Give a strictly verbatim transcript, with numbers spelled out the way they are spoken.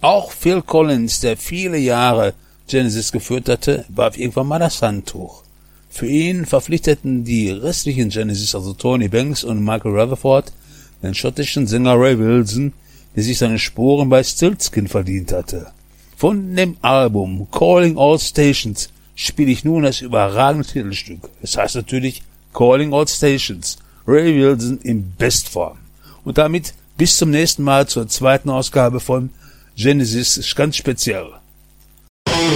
Auch Phil Collins, der viele Jahre Genesis geführt hatte, warf irgendwann mal das Handtuch. Für ihn verpflichteten die restlichen Genesis, also Tony Banks und Michael Rutherford, den schottischen Sänger Ray Wilson, der sich seine Sporen bei Stiltskin verdient hatte. Von dem Album Calling All Stations spiele ich nun das überragende Titelstück. Es heißt natürlich Calling All Stations, Ray Wilson in Bestform. Und damit bis zum nächsten Mal zur zweiten Ausgabe von Genesis ganz speziell.